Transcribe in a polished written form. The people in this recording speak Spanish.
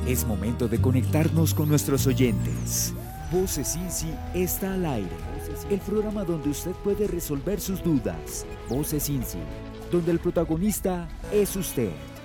Es momento de conectarnos con nuestros oyentes. Voces INSI está al aire. El programa donde usted puede resolver sus dudas. Voces INSI, donde el protagonista es usted.